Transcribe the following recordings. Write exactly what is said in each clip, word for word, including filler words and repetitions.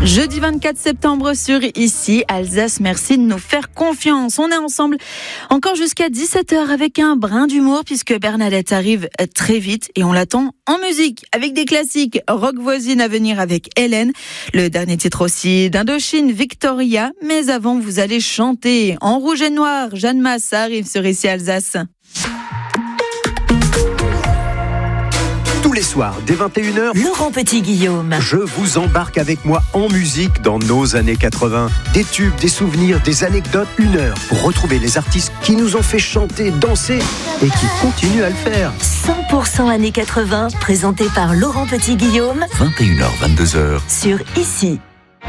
Jeudi vingt-quatre septembre sur Ici, Alsace, merci de nous faire confiance. On est ensemble encore jusqu'à dix-sept heures avec un brin d'humour puisque Bernadette arrive très vite et on l'attend en musique avec des classiques rock voisine à venir avec Hélène. Le dernier titre aussi d'Indochine, Victoria. Mais avant, vous allez chanter en rouge et noir. Jeanne Masse arrive sur Ici, Alsace. Tous les soirs, dès vingt et une heures, Laurent Petit-Guillaume. Je vous embarque avec moi en musique dans nos années quatre-vingts. Des tubes, des souvenirs, des anecdotes, une heure pour retrouver les artistes qui nous ont fait chanter, danser et qui continuent à le faire. cent pour cent années quatre-vingts, présenté par Laurent Petit-Guillaume. vingt et une heures, vingt-deux heures. Sur Ici.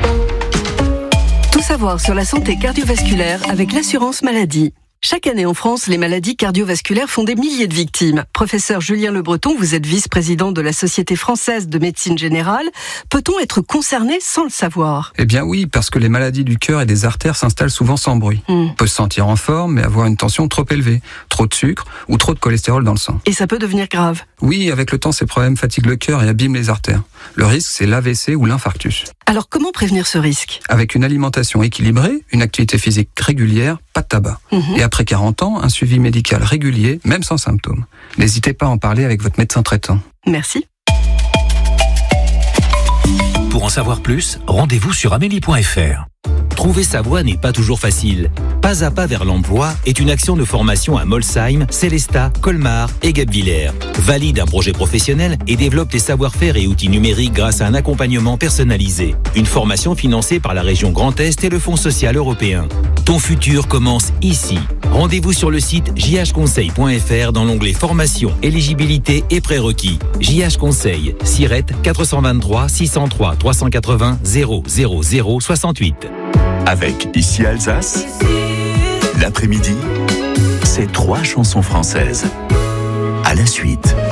Tout savoir sur la santé cardiovasculaire avec l'assurance maladie. Chaque année en France, les maladies cardiovasculaires font des milliers de victimes. Professeur Julien Le Breton, vous êtes vice-président de la Société française de médecine générale. Peut-on être concerné sans le savoir ? Eh bien oui, parce que les maladies du cœur et des artères s'installent souvent sans bruit. Mm. On peut se sentir en forme, mais avoir une tension trop élevée, trop de sucre ou trop de cholestérol dans le sang. Et ça peut devenir grave ? Oui, avec le temps, ces problèmes fatiguent le cœur et abîment les artères. Le risque, c'est l'A V C ou l'infarctus. Alors comment prévenir ce risque ? Avec une alimentation équilibrée, une activité physique régulière, pas de tabac. Mm-hmm. Et après quarante ans, un suivi médical régulier, même sans symptômes. N'hésitez pas à en parler avec votre médecin traitant. Merci. Pour en savoir plus, rendez-vous sur amélie point f r. Trouver sa voie n'est pas toujours facile. Pas à pas vers l'emploi est une action de formation à Molsheim, Célestat, Colmar et Guebwiller. Valide un projet professionnel et développe tes savoir-faire et outils numériques grâce à un accompagnement personnalisé. Une formation financée par la région Grand Est et le Fonds social européen. Ton futur commence ici. Rendez-vous sur le site j h conseil point f r dans l'onglet formation, éligibilité et prérequis. J H Conseil, Siret quatre cent vingt-trois six cent trois trois cent quatre-vingts zéro zéro zéro soixante-huit. Avec Ici Alsace, l'après-midi, c'est trois chansons françaises. À la suite.